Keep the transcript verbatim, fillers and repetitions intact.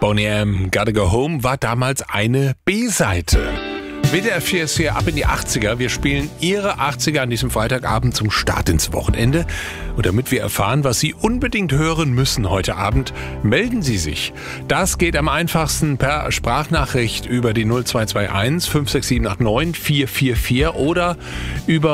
Boney M. Gotta Go Home war damals eine B-Seite. W D R vier ist hier ab in die achtziger. Wir spielen Ihre achtziger an diesem Freitagabend zum Start ins Wochenende. Und damit wir erfahren, was Sie unbedingt hören müssen heute Abend, melden Sie sich. Das geht am einfachsten per Sprachnachricht über die null zwei zwei eins fünf sechs sieben acht neun vier vier vier oder über